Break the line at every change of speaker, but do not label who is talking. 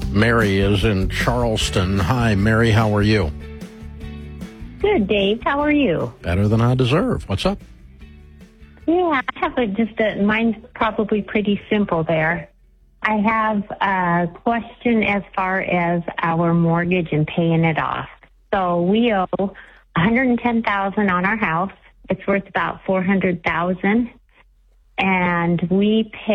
Mary is in Charleston. Hi, Mary. How are you?
Good, Dave. How are you?
Better than I deserve. What's up?
Yeah, I have mine's probably pretty simple there. I have a question as far as our mortgage and paying it off. So we owe $110,000 on our house. It's worth about $400,000, and we pay